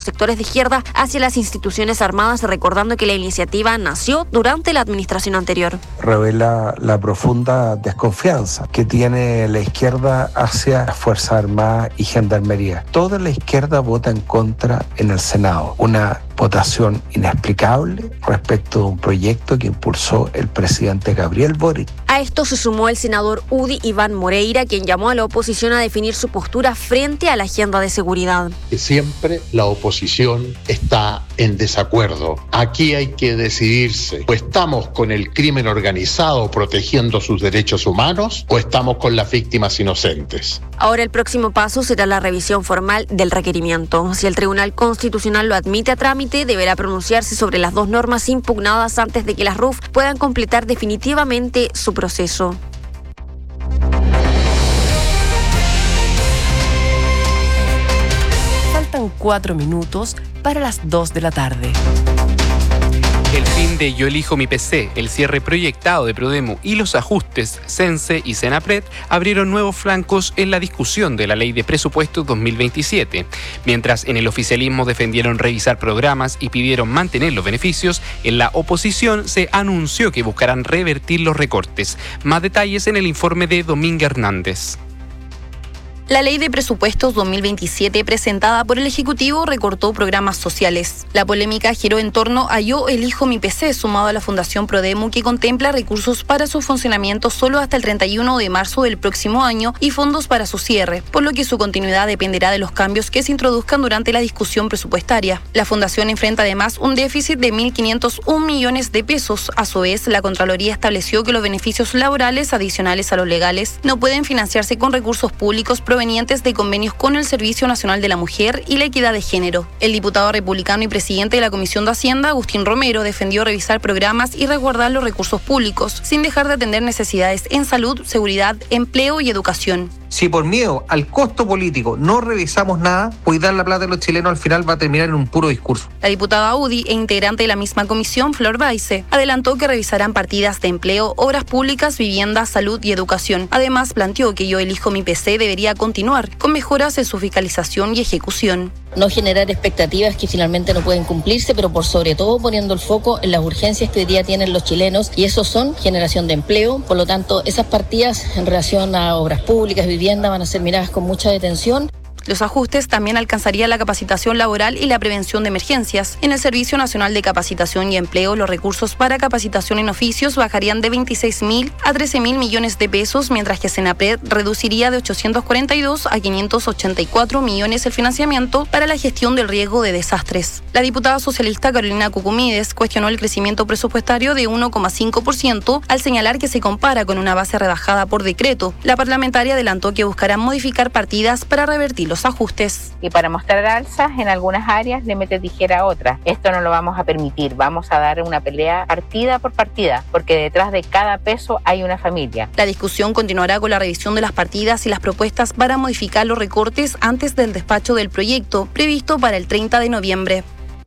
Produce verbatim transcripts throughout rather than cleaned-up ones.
sectores de izquierda hacia las instituciones armadas, recordando que la iniciativa nació durante la administración anterior. Revela la profunda desconfianza que tiene la izquierda hacia las Fuerzas Armadas y Gendarmería. Toda la izquierda vota en contra en el Senado. Una votación inexplicable respecto de un proyecto que impulsó el presidente Gabriel Boric. A esto se sumó el senador U D I Iván Moreira, quien llamó a la oposición a definir su postura frente a la agenda de seguridad. Siempre la oposición está en desacuerdo. Aquí hay que decidirse. O estamos con el crimen organizado protegiendo sus derechos humanos o estamos con las víctimas inocentes. Ahora el próximo paso será la revisión formal del requerimiento. Si el Tribunal Constitucional lo admite a trámite, deberá pronunciarse sobre las dos normas impugnadas antes de que las R U F puedan completar definitivamente su proceso. Faltan cuatro minutos para las dos de la tarde. El fin de Yo elijo mi P C, el cierre proyectado de Prodemu y los ajustes CENSE y Senapred abrieron nuevos flancos en la discusión de la Ley de Presupuestos dos mil veintisiete. Mientras en el oficialismo defendieron revisar programas y pidieron mantener los beneficios, en la oposición se anunció que buscarán revertir los recortes. Más detalles en el informe de Dominga Hernández. La Ley de Presupuestos dos mil veintisiete presentada por el Ejecutivo recortó programas sociales. La polémica giró en torno a Yo elijo mi P C, sumado a la Fundación Prodemu, que contempla recursos para su funcionamiento solo hasta el treinta y uno de marzo del próximo año y fondos para su cierre, por lo que su continuidad dependerá de los cambios que se introduzcan durante la discusión presupuestaria. La Fundación enfrenta además un déficit de mil quinientos un millones de pesos. A su vez, la Contraloría estableció que los beneficios laborales adicionales a los legales no pueden financiarse con recursos públicos provenientes de convenios con el Servicio Nacional de la Mujer y la Equidad de Género. El diputado republicano y presidente de la Comisión de Hacienda, Agustín Romero, defendió revisar programas y resguardar los recursos públicos, sin dejar de atender necesidades en salud, seguridad, empleo y educación. Si por miedo al costo político no revisamos nada, cuidar la plata de los chilenos al final va a terminar en un puro discurso. La diputada U D I e integrante de la misma comisión, Flor Baice, adelantó que revisarán partidas de empleo, obras públicas, vivienda, salud y educación. Además, planteó que Yo elijo mi P C debería continuar, con mejoras en su fiscalización y ejecución. No generar expectativas que finalmente no pueden cumplirse, pero por sobre todo poniendo el foco en las urgencias que hoy día tienen los chilenos, y eso son generación de empleo. Por lo tanto, esas partidas en relación a obras públicas, vivienda, van a ser miradas con mucha detención. Los ajustes también alcanzarían la capacitación laboral y la prevención de emergencias. En el Servicio Nacional de Capacitación y Empleo, los recursos para capacitación en oficios bajarían de veintiséis mil a trece mil millones de pesos, mientras que Senapred reduciría de ochocientos cuarenta y dos a quinientos ochenta y cuatro millones el financiamiento para la gestión del riesgo de desastres. La diputada socialista Carolina Cucumides cuestionó el crecimiento presupuestario de uno coma cinco por ciento al señalar que se compara con una base rebajada por decreto. La parlamentaria adelantó que buscarán modificar partidas para revertir los ajustes. Y para mostrar alzas en algunas áreas le mete tijera a otras. Esto no lo vamos a permitir. Vamos a dar una pelea partida por partida, porque detrás de cada peso hay una familia. La discusión continuará con la revisión de las partidas y las propuestas para modificar los recortes antes del despacho del proyecto, previsto para el treinta de noviembre.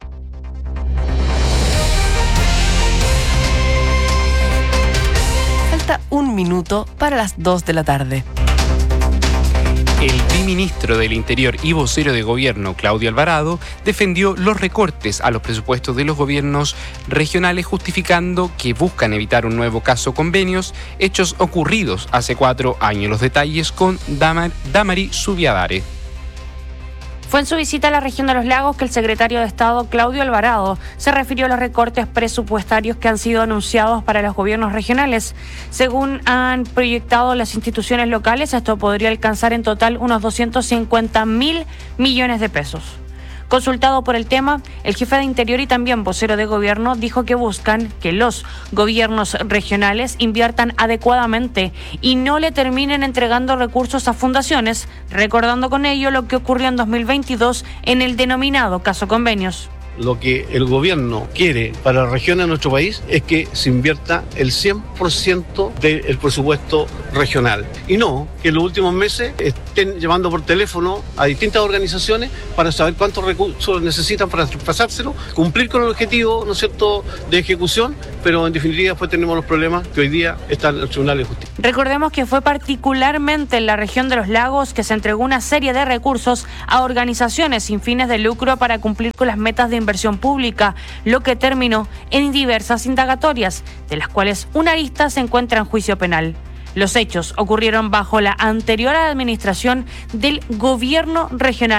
Falta un minuto para las dos de la tarde. El viceministro del Interior y vocero de gobierno, Claudio Alvarado, defendió los recortes a los presupuestos de los gobiernos regionales, justificando que buscan evitar un nuevo caso convenios, hechos ocurridos hace cuatro años. Los detalles con Damar, Damari Zubiadare. Fue en su visita a la región de los lagos que el secretario de Estado, Claudio Alvarado, se refirió a los recortes presupuestarios que han sido anunciados para los gobiernos regionales. Según han proyectado las instituciones locales, esto podría alcanzar en total unos doscientos cincuenta mil millones de pesos. Consultado por el tema, el jefe de Interior y también vocero de gobierno dijo que buscan que los gobiernos regionales inviertan adecuadamente y no le terminen entregando recursos a fundaciones, recordando con ello lo que ocurrió en dos mil veintidós en el denominado caso convenios. lo que el gobierno quiere para la región de nuestro país es que se invierta el cien por ciento del presupuesto regional y no que en los últimos meses estén llamando por teléfono a distintas organizaciones para saber cuántos recursos necesitan para traspasárselo, cumplir con el objetivo, ¿no es cierto?, de ejecución, pero en definitiva después tenemos los problemas que hoy día están en el Tribunal de Justicia. Recordemos que fue particularmente en la región de los lagos que se entregó una serie de recursos a organizaciones sin fines de lucro para cumplir con las metas de inversión pública, lo que terminó en diversas indagatorias, de las cuales una arista se encuentra en juicio penal. Los hechos ocurrieron bajo la anterior administración del gobierno regional